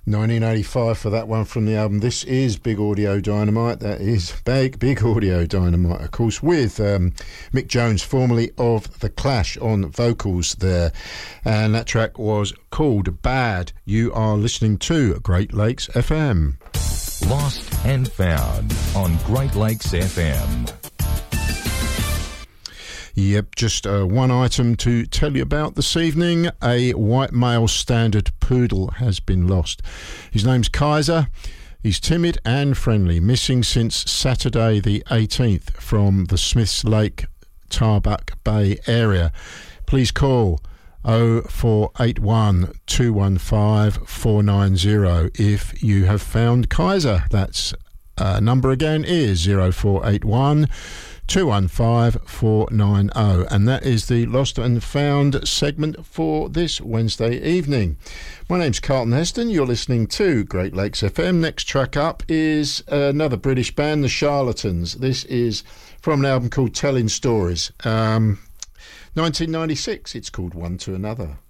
1985 for that one from the album. This is Big Audio Dynamite. That is Big Audio Dynamite, of course, with Mick Jones, formerly of The Clash, on vocals there. And that track was called Bad. You are listening to Great Lakes FM. Lost and Found on Great Lakes FM. Yep, just one item to tell you about this evening. A white male standard poodle has been lost. His name's Kaiser. He's timid and friendly, missing since Saturday the 18th from the Smiths Lake, Tarbuck Bay area. Please call 0481 215 490 if you have found Kaiser. That's number again is 0481 215 490, and that is the Lost and Found segment for this Wednesday evening. My name's Carlton Heston. You're listening to Great Lakes FM. Next track up is another British band, The Charlatans. This is from an album called Telling Stories, 1996. It's called One to Another.